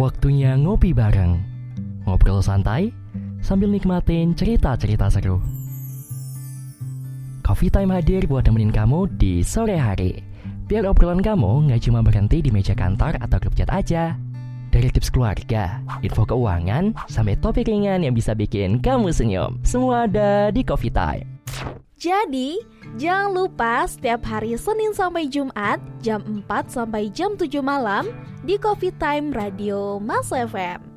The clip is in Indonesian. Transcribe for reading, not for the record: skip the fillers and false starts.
Waktunya ngopi bareng, ngobrol santai sambil nikmatin cerita-cerita seru. Coffee Time hadir buat nemenin kamu di sore hari. Biar obrolan kamu gak cuma berhenti di meja kantor atau grup chat aja. Dari tips keluarga, info keuangan, sampai topik ringan yang bisa bikin kamu senyum. Semua ada di Coffee Time. Jadi, jangan lupa setiap hari Senin sampai Jumat, jam 4 sampai jam 7 malam, di Coffee Time Radio Mas FM.